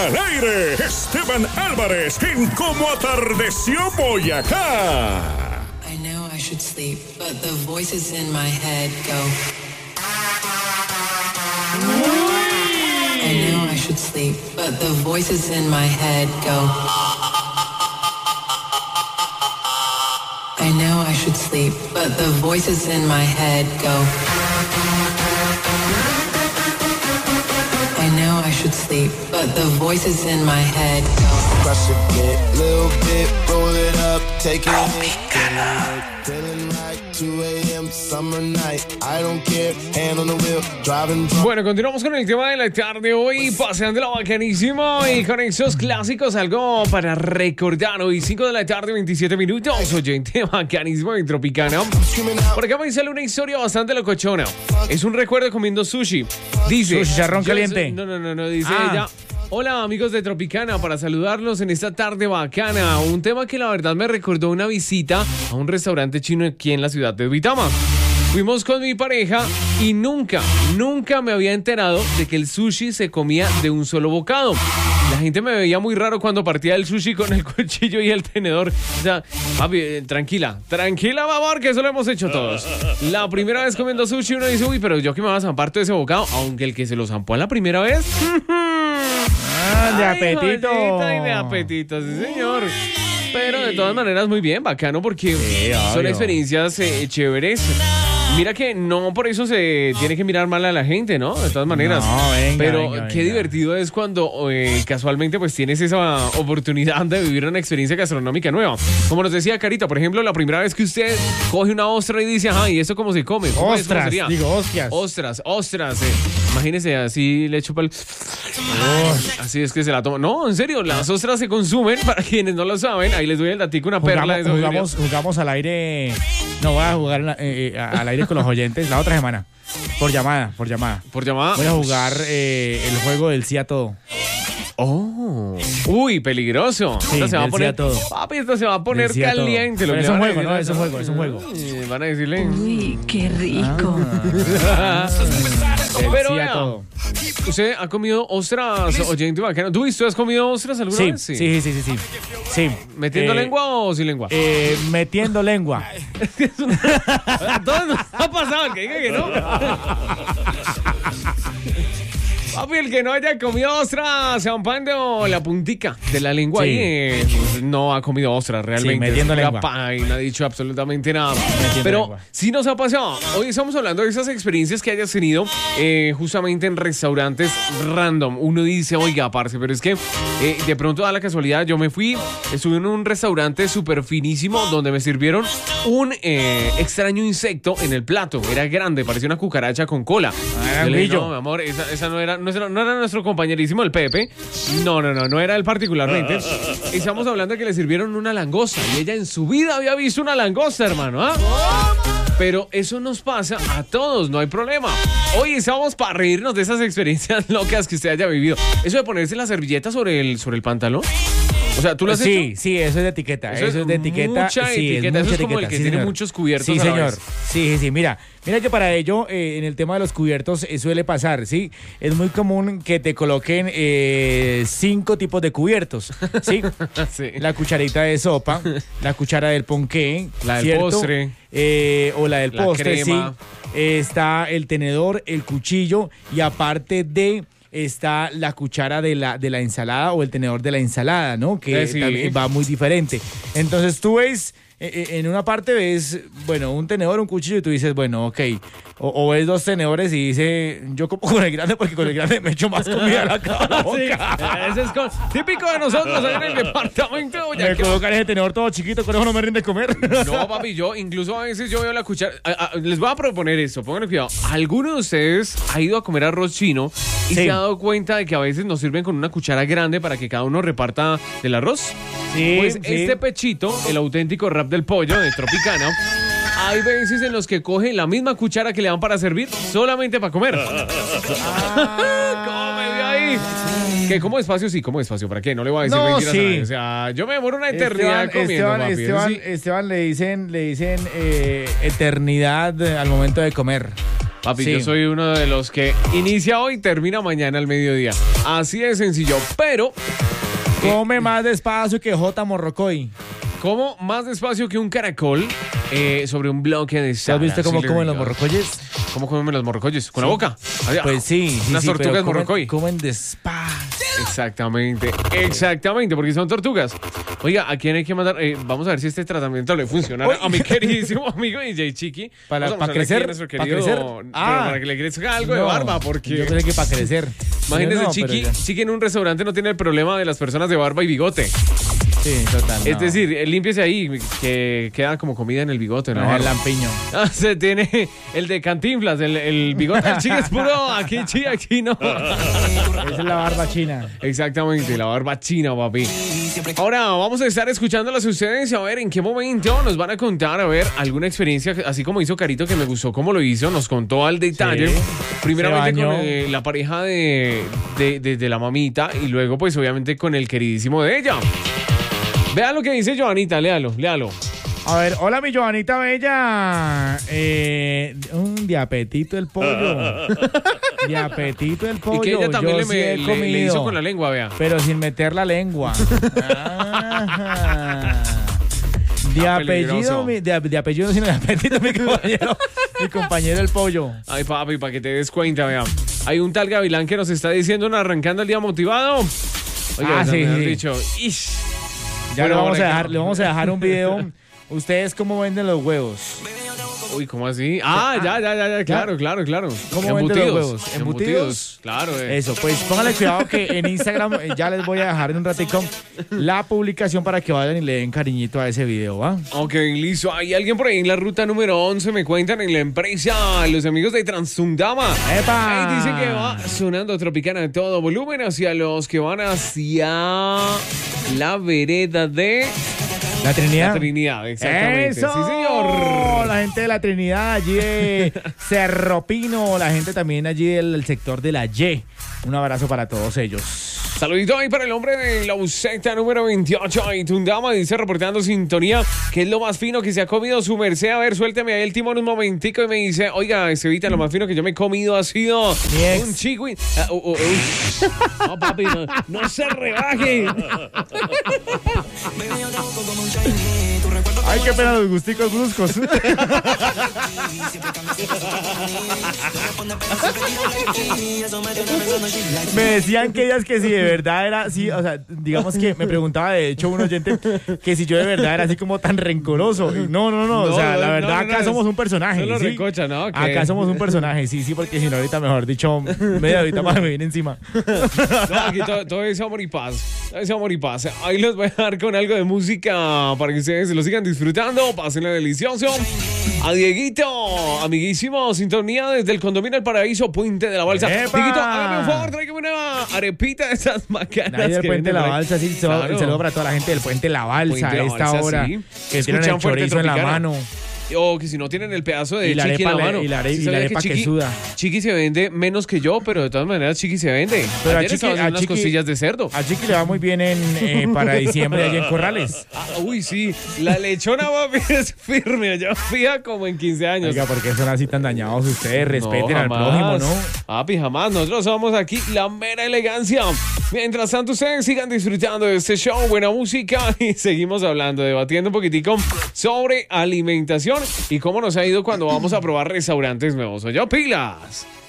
al aire, Esteban Álvarez en Cómo Atardeció Boyacá. I know I should sleep, but the voices in my head go. I know I should sleep, but the voices in my head go. I know I should sleep, but the voices in my head go. I know I should sleep, but the voices in my head go. Crush a bit, little bit, roll it up, take it. Feeling like 2 a.m. summer night. I don't care, hand on the wheel, driving drunk. Bueno, continuamos con el tema de la tarde hoy, paseando la bacanísimo y con esos clásicos, algo para recordar hoy, 5 de la tarde, 27 minutos, oyente bacanísimo de Tropicana. Por acá me sale una historia bastante locochona. Es un recuerdo comiendo sushi. Dice... Sushi, charrón caliente. No, dice ella... Hola amigos de Tropicana, para saludarlos en esta tarde bacana. Un tema que la verdad me recordó una visita a un restaurante chino aquí en la ciudad de Duitama. Fuimos con mi pareja y nunca me había enterado de que el sushi se comía de un solo bocado. La gente me veía muy raro cuando partía el sushi con el cuchillo y el tenedor. O sea, papi, tranquila, mi amor, que eso lo hemos hecho todos. La primera vez comiendo sushi uno dice, uy, pero yo que me voy a zampar todo ese bocado, aunque el que se lo zampó a la primera vez... de apetito. Ay, de apetito, sí señor. Pero de todas maneras muy bien, bacano, porque son experiencias chéveres. Mira que no por eso se tiene que mirar mal a la gente, ¿no? De todas maneras. No, pero venga. qué divertido es cuando casualmente pues tienes esa oportunidad de vivir una experiencia gastronómica nueva. Como nos decía Carita, por ejemplo, la primera vez que usted coge una ostra y dice, ajá, ¿y esto cómo se come? ¿Cómo Ostras, sería? digo, hostias. Ostras. Imagínese, así le chupa el... Así es que se la toma. No, en serio, las ostras se consumen, para quienes no lo saben. Ahí les doy el datico, una perla de Jugamos al aire. No voy a jugar al aire con los oyentes la otra semana. Por llamada. ¿Por llamada? Voy a jugar el juego del sí a todo. Oh, uy, peligroso. Sí, Esto se va a poner todo. Papi, esto se va a poner caliente. Pero es un juego, ¿no? Es un juego. Van a decirle. Uy, qué rico. Pero sí a vea, todo. ¿usted ha comido ostras, oyente bacano? ¿Tú has comido ostras alguna vez? Sí. ¿Metiendo lengua o sin lengua? Metiendo lengua. A todos nos ha pasado, que diga que no. Papi, el que no haya comido ostras, zampando la puntica de la lengua Sí. ahí, no ha comido ostras realmente. Sí, metiendo lengua. Y no ha dicho absolutamente nada. Metiendo Pero lengua. sí nos ha pasado. Hoy estamos hablando de esas experiencias que hayas tenido justamente en restaurantes random. Uno dice, oiga, parce, pero es que de pronto da la casualidad, yo estuve en un restaurante súper finísimo donde me sirvieron un extraño insecto en el plato. Era grande, parecía una cucaracha con cola. Era Yo le dije, grillo. no, mi amor, esa no era nuestro compañerísimo el Pepe. No era él particularmente. Estamos hablando de que le sirvieron una langosta y ella en su vida había visto una langosta, hermano. Pero eso nos pasa a todos, no hay problema. Hoy estamos para reírnos de esas experiencias locas que usted haya vivido. Eso de ponerse la servilleta sobre el pantalón. O sea, ¿tú lo has hecho? Sí, eso es de etiqueta. Eso es de etiqueta. Mucha Sí, etiqueta. Eso mucha es como el etiqueta, que sí, tiene señor. muchos cubiertos Sí, a la señor. vez. Sí. Mira que para ello, en el tema de los cubiertos, suele pasar, ¿sí? Es muy común que te coloquen 5 tipos de cubiertos, ¿sí? Sí. La cucharita de sopa, la cuchara del ponqué, La del ¿cierto? postre. O la del La postre, crema. sí. Está el tenedor, el cuchillo y aparte de... está la cuchara de la ensalada o el tenedor de la ensalada, ¿no? Que Sí. también va muy diferente. Entonces tú ves, en una parte ves, bueno, un tenedor, un cuchillo y tú dices, bueno, ok. O ves 2 tenedores y dice, yo como con el grande porque con el grande me echo más comida a la boca. Ese es típico de nosotros allá en el departamento de Me Boyacá. colocan ese tenedor todo chiquito, con eso no me rinde comer. No, papi, yo incluso a veces yo veo la cuchara. Les voy a proponer esto, pónganle cuidado. ¿Alguno de ustedes ha ido a comer arroz chino y Sí. se ha dado cuenta de que a veces nos sirven con una cuchara grande para que cada uno reparta del arroz? Sí, Pues sí. este pechito, el auténtico rap del pollo de Tropicana, hay veces en los que cogen la misma cuchara que le dan para servir solamente para comer. ¿Cómo me vio ahí? Que como despacio, sí, como despacio. ¿Para qué? No le voy a decir No, mentiras sí. a nadie. O sea, yo me demoro una eternidad comiendo, papi. Esteban le dicen eternidad al momento de comer. Papi, Sí. yo soy uno de los que inicia hoy y termina mañana al mediodía. Así de sencillo, pero Come más despacio que J. Morrocoy. como más despacio que un caracol sobre un bloque de ¿Has sal. visto así cómo le comen los digo. morrocoyes? ¿Cómo comen los morrocoyes? ¿Con la boca? Allá. Pues sí, Unas pero tortugas morrocoy. comen despacio. Exactamente, porque son tortugas. Oiga, ¿a quién hay que mandar? Vamos a ver si este tratamiento le funciona a mi queridísimo amigo DJ Chiqui. Para Vamos a crecer, aquí a nuestro para querido- crecer. pero Ah. para que le crezca algo de No, barba, porque Yo pensé que para crecer. imagínese, No, pero Chiqui, ya. Chiqui en un restaurante no tiene el problema de las personas de barba y bigote. Sí, total. Es no. decir, límpiese ahí, que queda como comida en el bigote, en la No, el barba. lampiño. Ah, se tiene el de Cantinflas, el bigote del Chiqui es puro, aquí no. Esa es la barba china. Exactamente, la barba china, papi. Ahora vamos a estar escuchándolas a ustedes a ver en qué momento nos van a contar, a ver, alguna experiencia, así como hizo Carito, que me gustó cómo lo hizo, nos contó al detalle. Sí. Primeramente Se con bañó. la pareja de la mamita y luego pues obviamente con el queridísimo de ella. Vea lo que dice Joanita, léalo. A ver, hola mi Joanita Bella. Un diapetito el pollo. Diapetito el pollo. Y que ella también Yo sí he le comido, hizo con la lengua, vea. pero sin meter la lengua. Ajá. De apellido, peligroso. de apellido, sino de apetito, mi compañero el pollo. Ay, papi, para que te des cuenta, vea. Hay un tal Gavilán que nos está diciendo arrancando el día motivado. Oiga, Ah, sí, mejor sí. dicho, ish. Ya Bueno, le vamos a dejar un video. ¿Ustedes cómo venden los huevos? Uy, ¿cómo así? Ah, ya, claro. ¿Cómo venden los huevos? ¿Embutidos? Claro. Eso, pues pónganle cuidado que en Instagram ya les voy a dejar en un ratico la publicación para que vayan y le den cariñito a ese video, ¿va? Ok, listo. Hay alguien por ahí en la ruta número 11, me cuentan, en la empresa, los amigos de Transundama. ¡Epa! Ahí dicen que va sonando Tropicana a todo volumen hacia los que van hacia la vereda de ¿La Trinidad? La Trinidad, exactamente. ¡Eso! Sí, señor. La gente de la Trinidad, allí de Cerro Pino, la gente también allí del sector de la Y. Un abrazo para todos ellos. Saludito ahí para el hombre de la useta número 28. Y Tundama dice, reportando sintonía, que es lo más fino que se ha comido su merced. A ver, suélteme ahí el timón un momentico y me dice, oiga, Estevita, lo más fino que yo me he comido ha sido Mi ex. un chigüín. No, papi, no se rebaje. Ay, qué pena los gusticos bruscos. Me decían que ellas que si de verdad era así, o sea, digamos que me preguntaba de hecho un oyente que si yo de verdad era así como tan rencoroso. Y no, o sea, la verdad acá somos un personaje. Solo ¿sí? recocha, ¿no? ¿Qué? Acá somos un personaje, sí, porque si no ahorita mejor dicho, media horita más me viene encima. No, aquí todo es amor y paz. Todo es amor y paz. Ahí les voy a dejar con algo de música para que ustedes se lo sigan disfrutando. Pásenle delicioso. A Dieguito, amiguísimo, sintonía desde el condominio El Paraíso, Puente de la Balsa. ¡Epa! Dieguito, hágame un favor, tráigame una arepita de esas macanas. Ahí del que Puente venden La por ahí. Balsa, sí, Claro. el saludo para toda la gente del Puente La Balsa Puente a La esta Balsa, hora, sí. que tienen Escuchan el fuerte chorizo en la Tropicana. mano. O que si no tienen el pedazo de Y la chiqui en la arepa mano. y la ¿Sí sabía arepa que Chiqui- suda. Chiqui se vende menos que yo, pero de todas maneras Chiqui se vende. Pero Ayer estaba haciendo unas costillas de cerdo. A Chiqui le va muy bien para diciembre allá en Corrales. Uy, sí, la lechona papi es firme allá, fija como en 15 años. Oiga, ¿por qué son así tan dañados ustedes? Respeten No, al jamás. prójimo, ¿no? Papi, jamás. Nosotros somos aquí la mera elegancia. Mientras tanto, ustedes sigan disfrutando de este show, buena música y seguimos hablando, debatiendo un poquitico sobre alimentación y cómo nos ha ido cuando vamos a probar restaurantes nuevos. Oye, pilas.